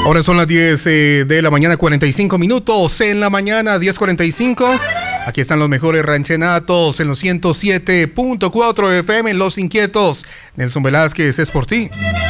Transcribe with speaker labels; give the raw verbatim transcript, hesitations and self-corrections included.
Speaker 1: Ahora son las diez eh, de la mañana, cuarenta y cinco minutos en la mañana, diez cuarenta y cinco. Aquí están los mejores ranchenatos en los ciento siete punto cuatro F M, Los Inquietos. Nelson Velázquez, es por ti.